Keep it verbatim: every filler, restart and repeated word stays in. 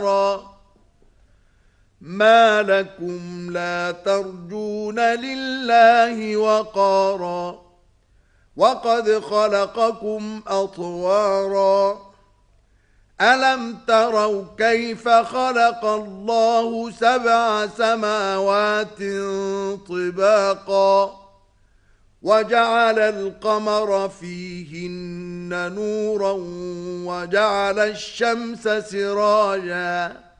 ما لكم لا ترجون لله وقارا وقد خلقكم أطوارا ألم تروا كيف خلق الله سبع سماوات طباقا وجعل القمر فيهن نورا وجعل الشمس سراجا